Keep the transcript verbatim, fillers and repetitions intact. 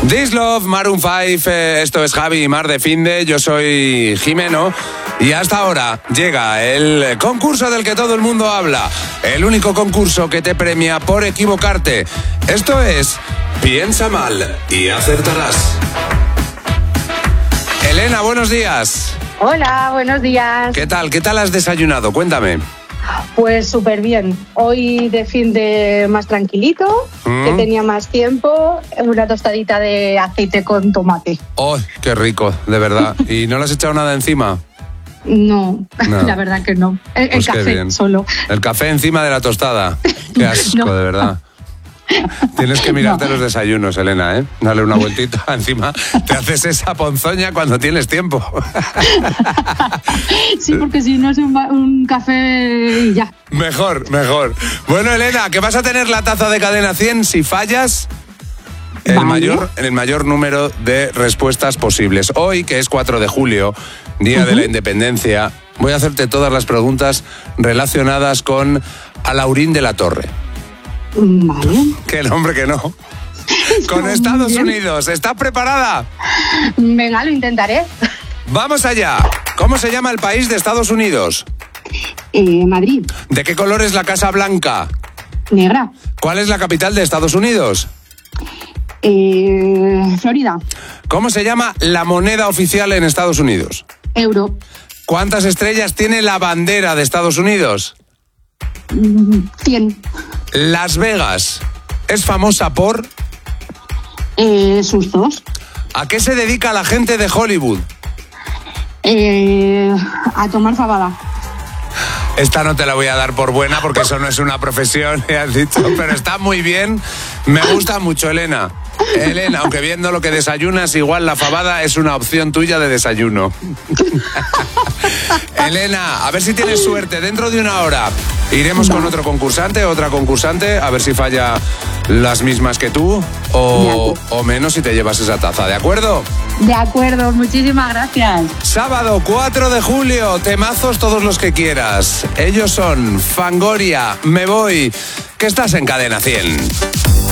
This Love, Maroon cinco, eh, esto es Javi y Mar de Finde, yo soy Jimeno y hasta ahora llega el concurso del que todo el mundo habla, el único concurso que te premia por equivocarte. Esto es Piensa Mal y Acertarás. Elena, buenos días. Hola, buenos días. ¿Qué tal? ¿Qué tal has desayunado? Cuéntame. Pues súper bien. Hoy de fin de más tranquilito, mm. que tenía más tiempo, una tostadita de aceite con tomate. ¡Oh, qué rico, de verdad! ¿Y no le has echado nada encima? No, no. La verdad que no. El, pues el café solo. El café encima de la tostada. Qué asco, no. De verdad. Tienes que mirarte no. los desayunos, Elena, ¿eh? Dale una vueltita encima. Te haces esa ponzoña cuando tienes tiempo. Sí, porque si no es un, un café y ya. Mejor, mejor. Bueno, Elena, que vas a tener la taza de Cadena cien si fallas el vale. mayor, en el mayor número de respuestas posibles. Hoy, que es cuatro de julio, Día uh-huh. de la Independencia, voy a hacerte todas las preguntas relacionadas con Alaurín de la Torre. Vale. Que nombre que no. Con Estados Unidos. ¿Estás preparada? Venga, lo intentaré. Vamos allá. ¿Cómo se llama el país de Estados Unidos? Eh, Madrid. ¿De qué color es la Casa Blanca? Negra. ¿Cuál es la capital de Estados Unidos? Eh, Florida. ¿Cómo se llama la moneda oficial en Estados Unidos? Euro. ¿Cuántas estrellas tiene la bandera de Estados Unidos? Cien. Las Vegas es famosa por... Eh, sustos. ¿A qué se dedica la gente de Hollywood? Eh, a tomar fabada. Esta no te la voy a dar por buena porque eso no es una profesión, has dicho, pero está muy bien. Me gusta mucho, Elena. Elena, aunque viendo lo que desayunas, igual la fabada es una opción tuya de desayuno. Elena, a ver si tienes suerte. Dentro de una hora iremos con otro concursante, otra concursante, a ver si falla las mismas que tú o, o menos, si te llevas esa taza, ¿de acuerdo? De acuerdo, muchísimas gracias. Sábado cuatro de julio, temazos todos los que quieras. Ellos son Fangoria, Me Voy, que estás en Cadena cien.